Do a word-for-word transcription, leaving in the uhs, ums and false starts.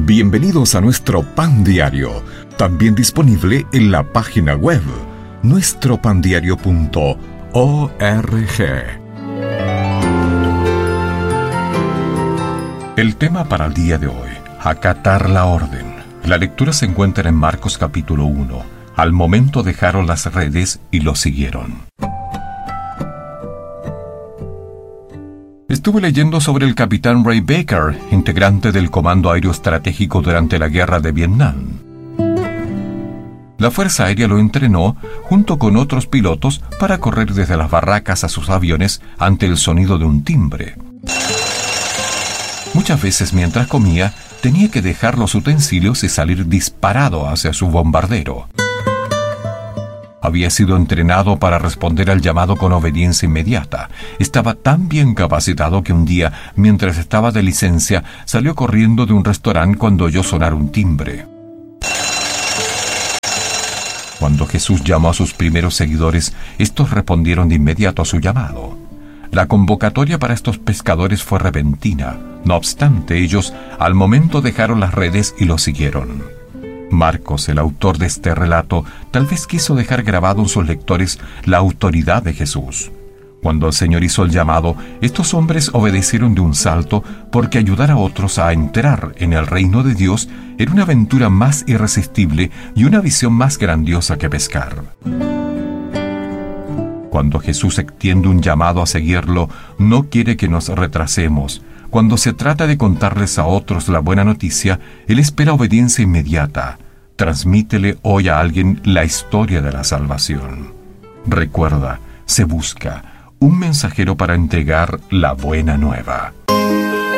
Bienvenidos a nuestro Pan Diario, también disponible en la página web nuestro pan diario punto org. El tema para el día de hoy: acatar la orden. La lectura se encuentra en Marcos capítulo uno. Al momento dejaron las redes y lo siguieron. Estuve leyendo sobre el capitán Ray Baker, integrante del Comando Aéreo Estratégico durante la Guerra de Vietnam. La Fuerza Aérea lo entrenó junto con otros pilotos para correr desde las barracas a sus aviones ante el sonido de un timbre. Muchas veces mientras comía, tenía que dejar los utensilios y salir disparado hacia su bombardero. Había sido entrenado para responder al llamado con obediencia inmediata. Estaba tan bien capacitado que un día, mientras estaba de licencia, salió corriendo de un restaurante cuando oyó sonar un timbre. Cuando Jesús llamó a sus primeros seguidores, estos respondieron de inmediato a su llamado. La convocatoria para estos pescadores fue repentina. No obstante, ellos al momento dejaron las redes y lo siguieron. Marcos, el autor de este relato, tal vez quiso dejar grabado en sus lectores la autoridad de Jesús. Cuando el Señor hizo el llamado, estos hombres obedecieron de un salto, porque ayudar a otros a entrar en el reino de Dios era una aventura más irresistible y una visión más grandiosa que pescar. Cuando Jesús extiende un llamado a seguirlo, no quiere que nos retrasemos. Cuando se trata de contarles a otros la buena noticia, Él espera obediencia inmediata. Transmítele hoy a alguien la historia de la salvación. Recuerda, se busca un mensajero para entregar la buena nueva.